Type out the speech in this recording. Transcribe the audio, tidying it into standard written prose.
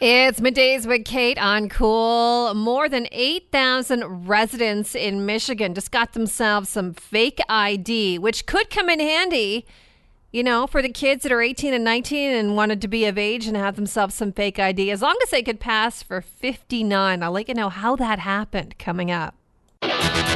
It's Middays with Kate on Cool. More than 8,000 residents in Michigan just got themselves some fake ID, which could come in handy, for the kids that are 18 and 19 and wanted to be of age and have themselves some fake ID, as long as they could pass for 59. I'll let you know how that happened coming up.